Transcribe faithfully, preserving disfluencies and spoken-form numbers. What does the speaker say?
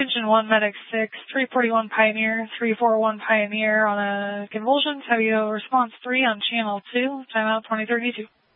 Attention one, Medic six, three forty-one Pioneer, three forty-one Pioneer on a convulsions. Have you response three on channel two, timeout twenty thirty-two.